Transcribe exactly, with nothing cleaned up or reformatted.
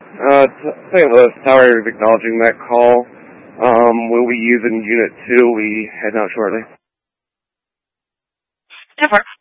Uh, Saint Louis Tower is acknowledging that call. Um, we'll be using Unit two. We head out shortly. ten four.